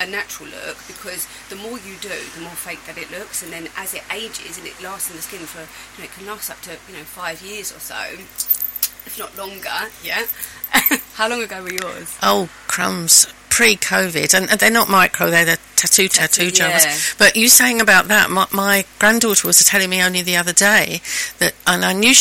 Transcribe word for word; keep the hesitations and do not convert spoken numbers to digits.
natural look, because the more you do, the more fake that it looks, and then as it ages and it lasts in the skin for, you know, it can last up to, you know, five years or so, if not longer. Yeah. How long ago were yours? Oh, crumbs. Pre-COVID, and they're not micro, they're the tattoo tattoo jars. Yeah. But you saying about that, my, my granddaughter was telling me only the other day that, and I knew